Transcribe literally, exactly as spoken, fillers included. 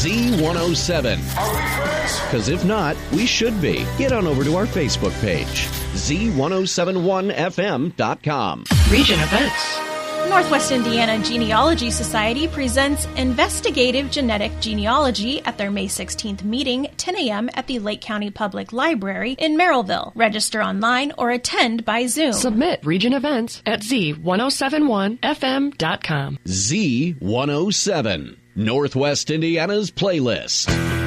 Z one oh seven. Are we friends? Because if not, we should be. Get on over to our Facebook page, Z ten seventy-one F M dot com. Region events. Northwest Indiana Genealogy Society presents Investigative Genetic Genealogy at their May sixteenth meeting, ten a.m. at the Lake County Public Library in Merrillville. Register online or attend by Zoom. Submit region events at Z ten seventy-one F M dot com. Z one oh seven, Northwest Indiana's playlist.